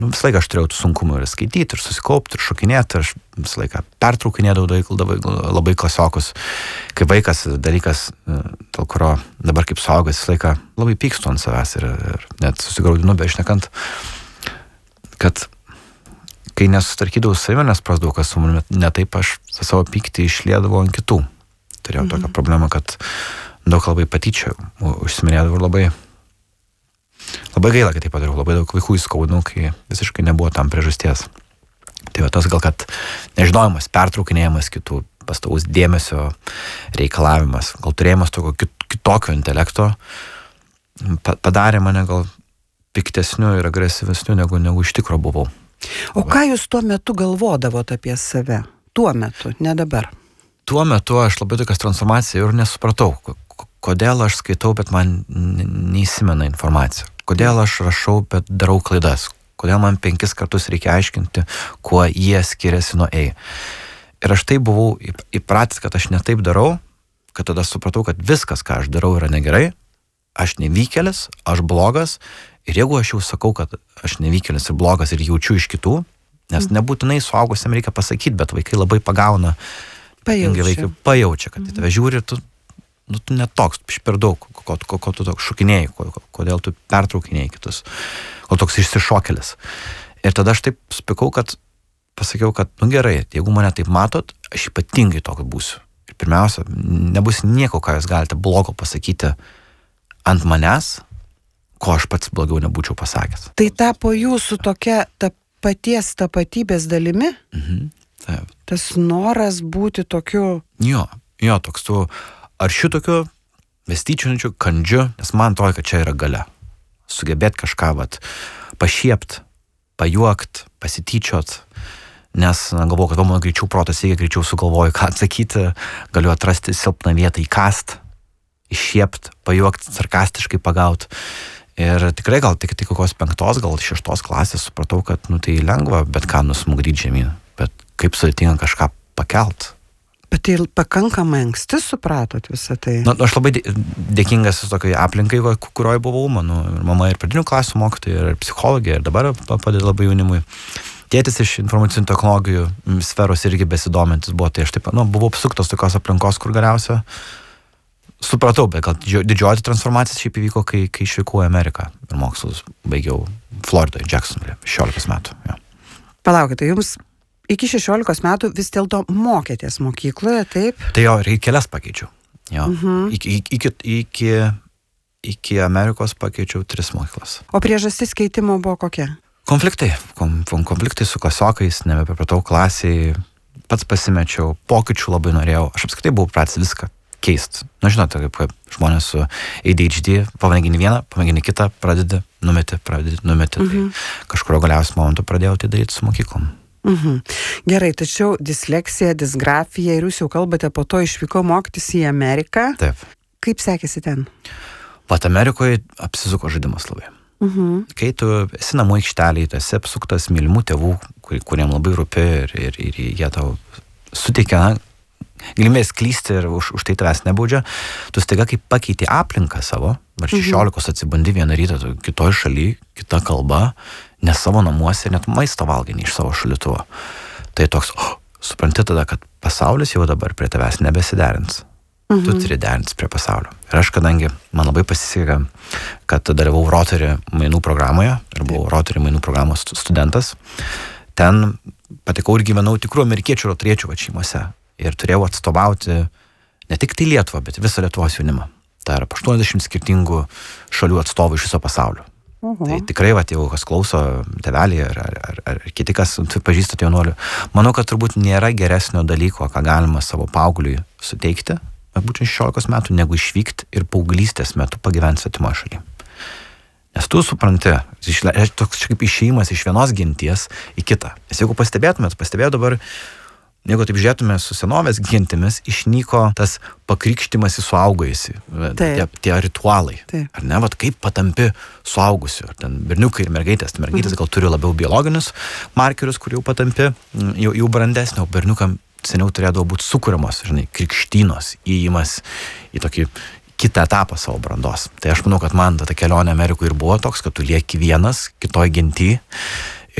Visą laiką aš turėjau tų sunkumų ir skaityti, ir susikaupti, ir šokinėti, ir aš visą laiką pertraukinėdavau labai klasiokus. Kaip vaikas dalykas, dėl kurio dabar kaip suaugęs visą laiką labai pykstu ant savęs ir net susigraudinu bešnekant, kad kai nesustarkydavau savimi, nes prasdavau, kas su manimi ne taip, aš savo pyktį išliedavau ant kitų. Turėjau tokią problemą, kad daug labai patyčių užsiminėdavau ir labai gaila, kad taip padariau, labai daug vaikų įskaudinau, kai visiškai nebuvo tam priežasties. Tai tas gal, kad nežinojimas, pertraukinėjimas kitų, pastovus dėmesio reikalavimas, gal turėjimas tokio kitokio intelekto padarė mane gal piktesniu ir agresyvesniu, negu iš tikro buvau. O ką jūs tuo metu galvodavot apie save? Tuo metu, ne dabar. Tuo metu aš labai tokias transformaciją ir nesupratau, kodėl aš skaitau, bet man neįsimena informacija. Kodėl aš rašau, bet darau klaidas. Kodėl man 5 kartus reikia aiškinti, kuo jie skiriasi nuo A. Ir aš taip buvau įpratęs, kad aš netaip darau, kad tada supratau, kad viskas, ką aš darau, yra negerai. Aš nevykėlis, aš blogas. Ir jeigu aš jau sakau, kad aš nevykėlis ir blogas ir jaučiu iš kitų, nes nebūtinai suaugusiam reikia pasakyti, bet vaikai labai pagauna. Pajaučia, kad į tave žiūri, tu net toks, per daug, ko tu toks šokinėjai, kodėl tu pertraukinėjai kitus, kol toks išsišokėlis. Ir tada aš taip spikau, kad pasakiau, kad gerai, jeigu mane taip matot, aš ypatingai toks būsiu. Ir pirmiausia, nebus nieko, ką jūs galite blogo pasakyti ant manęs, ko aš pats blogiau nebūčiau pasakęs. Tai tapo jūsų tokia paties tapatybės dalimi? Taip. Tas noras būti tokiu... Jo, toks tu ar šitokiu vestičiančiu, kandžiu, nes man atrodo, kad čia yra galia. Sugebėti kažką pašiept, pajuokt, pasityčiot, nes galvoju, kad mano greičiau protas siekia, greičiau sugalvoju, ką atsakyti, galiu atrasti silpną vietą, įkast, iššiept, pajuokt, sarkastiškai pagaut. Ir tikrai gal tik kokios 5, gal 6 klasės supratau, kad tai lengva, bet ką nusmugdyti žemyn, bet kaip sudėtinga kažką pakelt. Bet tai pakankamai anksti supratot visą tai? Aš labai dėkingas tokiai aplinkai, kurioje buvau, mano mama ir pradinių klasių mokytoja, ir psichologija, ir dabar padeda labai jaunimui. Tėtis iš informacinių technologijų sferos irgi besidomintis buvo, tai aš taip, buvau apsuktas tokios aplinkos, kur galiausia supratau, bet gal didžioji transformacija šiaip įvyko, kai išvykau į Ameriką ir mokslus baigiau Floridoje, Jacksonville, 16 metų. Ja. Palaukite, jums iki 16 metų vis dėlto mokėtės mokykloje, taip? Tai jo, ir kelias pakeičiau. Jo. Iki Amerikos pakeičiau 3 mokyklas. O priežastis keitimo buvo kokia? Konfliktai. Konfliktai su klasiokais, nebepratau klasiai, pats pasimečiau, pokyčių labai norėjau. Aš apskritai buvau pratęs viską keist. Žinote, kaip žmonės su ADHD, pamėgini vieną, pamėgini kitą, pradedi, numeti. Tai kažkurio galiausiai momentu pradėjau tai daryti su mokyklom. Gerai, tačiau disleksija, disgrafija ir jūs jau kalbate, po to išvykau mokytis į Ameriką. Taip. Kaip sekėsi ten? Pat Amerikoje apsisuko žaidimas labai. Kai tu esi namų aikštelėje, tu esi apsuktas mylimų tėvų, kuriem labai rūpi ir jie tau suteikia galimybės klysti ir už tai tavęs nebaudžia, tu staiga kaip pakeiti aplinką savo, ar 16 atsibundi vieną rytą kitoj šaly, kita kalba, ne savo namuose, net maisto valgai iš savo šaldytuvo. Tai toks, supranti tada, kad pasaulis jau dabar prie tavęs nebesiderins. Tu turi derintis prie pasaulio. Ir aš, kadangi man labai pasisekė, kad dalyvau Rotary mainų programoje, ir buvau Rotary mainų programos studentas, ten patekau ir gyvenau tikrų amerikiečių rotariečių šeimose. Ir turėjau atstovauti ne tik tai Lietuvą, bet visą Lietuvos jaunimą. Tai yra 80 skirtingų šalių atstovų iš viso pasaulio. Tai tikrai, jeigu kas klauso tėvelį ar kiti, kas pažįstate jaunuolių, manau, kad turbūt nėra geresnio dalyko, ką galima savo paaugliui suteikti, būtent 16 metų, negu išvykti ir paauglystės metu pagyventi svetimoje šalyje. Nes tu supranti, toks kaip išėjimas iš vienos genties į kitą. Nes jeigu pastebėjau dabar, jeigu taip žiūrėtume su senovės gentimis, išnyko tas pakrikštimas į suaugusį, tie ritualai. Taip. Ar ne, kaip patampi suaugusiu, ar ten berniukai ir mergaitės. Mergaitės gal turi labiau biologinius markerius, kur jau patampi, jau brandesnio, berniukam seniau turėdavo būti sukuriamos, krikštynos, įėjimas į tokį kitą etapą savo brandos. Tai aš manau, kad man ta kelionė Amerikoje ir buvo toks, kad tu lieki vienas, kitoj genty